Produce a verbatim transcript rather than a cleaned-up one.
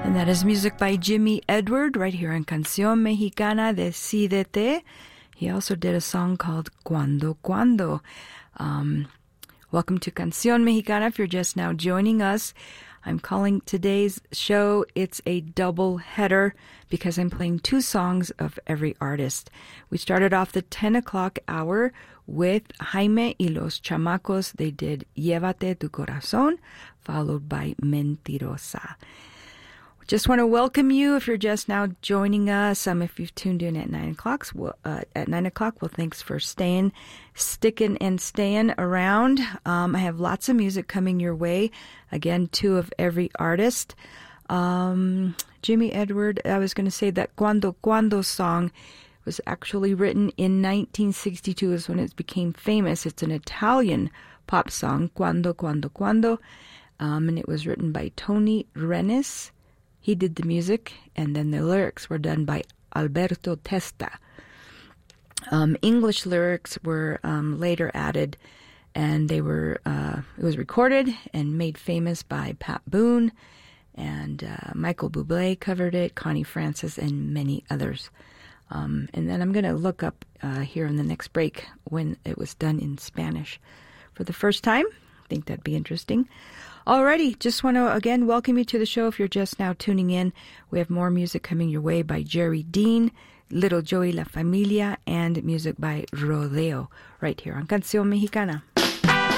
And that is music by Jimmy Edward right here on Canción Mexicana, Decídete. He also did a song called Cuando Cuando. Um, welcome to Canción Mexicana. If you're just now joining us, I'm calling today's show, it's a double header because I'm playing two songs of every artist. We started off the ten o'clock hour with Jaime y los Chamacos. They did Llévate tu Corazón, followed by Mentirosa. Just want to welcome you if you're just now joining us. Um, if you've tuned in at nine o'clock, well, uh, at nine o'clock, well, thanks for staying, sticking, and staying around. Um, I have lots of music coming your way. Again, two of every artist. Um, Jimmy Edward. I was going to say that Cuando Cuando song was actually written in nineteen sixty-two. Is when it became famous. It's an Italian pop song, Cuando Cuando Cuando, um, and it was written by Tony Renis. He did the music, and then the lyrics were done by Alberto Testa. Um, English lyrics were um, later added, and they were uh, it was recorded and made famous by Pat Boone, and uh, Michael Bublé covered it, Connie Francis, and many others. Um, and then I'm going to look up uh, here in the next break when it was done in Spanish for the first time. I think that'd be interesting. Alrighty, just want to again welcome you to the show if you're just now tuning in. We have more music coming your way by Jerry Dean, Little Joey La Familia, and music by Rodeo right here on Canción Mexicana.